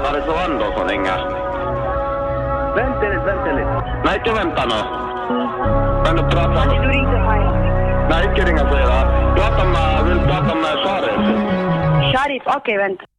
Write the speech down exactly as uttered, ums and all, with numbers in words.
var det så Anders som ringer? Vänta lite, vänta lite. Nej, inte vänta nu. Men du pratar om... Du ringde mig. Nej, inte ringa säger jag. Prata med, vill prata med Sharif. Sharif, okej, okay, vänta.